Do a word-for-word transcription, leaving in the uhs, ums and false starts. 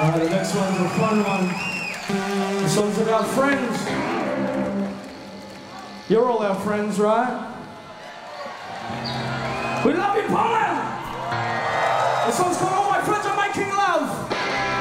Alright, the next one's a fun one. This song's about friends. You're all our friends, right? We love you, Polly!